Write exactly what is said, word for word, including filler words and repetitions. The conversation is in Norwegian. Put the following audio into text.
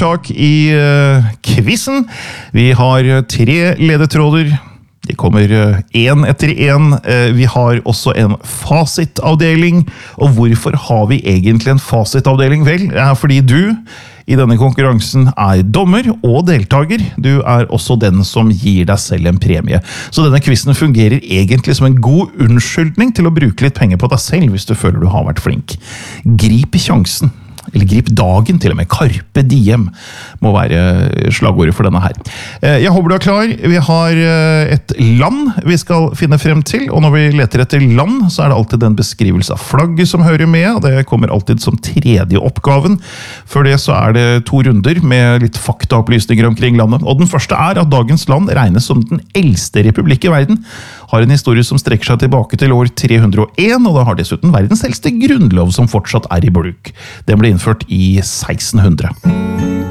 tak i uh, quizen. Vi har tre ledetråder. De kommer en etter en. Vi har også en fasitavdeling. Og hvorfor har vi egentlig en fasitavdeling? Vel, det er fordi du i denne konkurransen er dommer og deltager. Du er også den som gir deg selv en premie. Så denne quizen fungerer egentlig som en god unnskyldning til å bruke litt penger på deg selv hvis du føler du har vært flink. Grip sjansen. Eller grip dagen til og med. Carpe diem må være slagordet for denne her. Jeg håper du er klar. Vi har et land vi skal finne frem til, og når vi leter etter land, så er det alltid en beskrivelse av flagget som hører med, og det kommer alltid som tredje oppgaven. Før det så er det to runder med litt faktaopplysninger omkring landet, og den første er at dagens land regnes som den eldste republikk i verden, har en historie som strekker seg tilbake til år tre hundre og en, og det har dessuten verdens eldste grunnlov som fortsatt er i bruk. Den ble innført i seksten hundre.